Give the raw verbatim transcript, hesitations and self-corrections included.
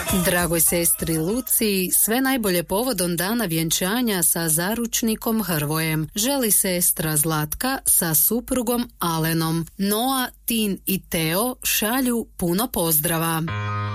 Dragoj sestri Luciji sve najbolje povodom dana vjenčanja sa zaručnikom Hrvojem. Želi sestra Zlatka sa suprugom Alenom. Noa, Tin i Teo šalju puno pozdrava.